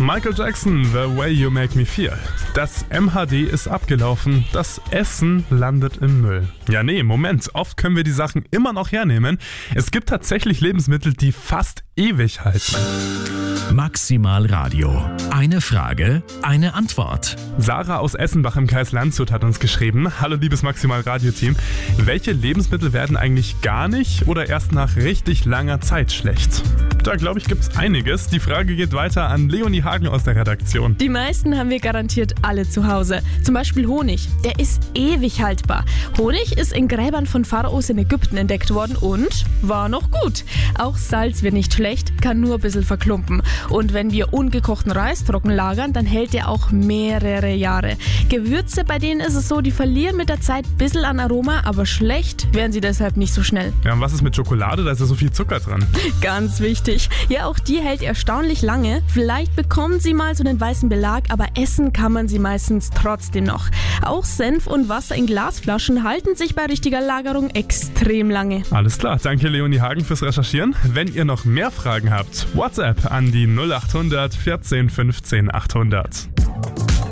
Michael Jackson, The Way You Make Me Feel. Das MHD ist abgelaufen, das Essen landet im Müll. Ja nee, Moment, oft können wir die Sachen immer noch hernehmen. Es gibt tatsächlich Lebensmittel, die fast ewig halten. Maximal Radio. Eine Frage, eine Antwort. Sarah aus Essenbach im Kreis Landshut hat uns geschrieben: Hallo liebes Maximal Radio-Team, welche Lebensmittel werden eigentlich gar nicht oder erst nach richtig langer Zeit schlecht? Da glaube ich gibt's einiges. Die Frage geht weiter an Leonie Hagen aus der Redaktion. Die meisten haben wir garantiert alle zu Hause. Zum Beispiel Honig. Der ist ewig haltbar. Honig ist in Gräbern von Pharaos in Ägypten entdeckt worden und war noch gut. Auch Salz wird nicht schlecht, kann nur ein bisschen verklumpen. Und wenn wir ungekochten Reis trocken lagern, dann hält der auch mehrere Jahre. Gewürze, bei denen ist es so, die verlieren mit der Zeit ein bisschen an Aroma, aber schlecht werden sie deshalb nicht so schnell. Ja, und was ist mit Schokolade? Da ist ja so viel Zucker dran. Ganz wichtig. Ja, auch die hält erstaunlich lange. Vielleicht bekommen sie mal so einen weißen Belag, aber essen kann man sie meistens trotzdem noch. Auch Senf und Wasser in Glasflaschen halten sich bei richtiger Lagerung extrem lange. Alles klar, danke Leonie Hagen fürs Recherchieren. Wenn ihr noch mehr Fragen habt, WhatsApp an die 0800 14 15 800.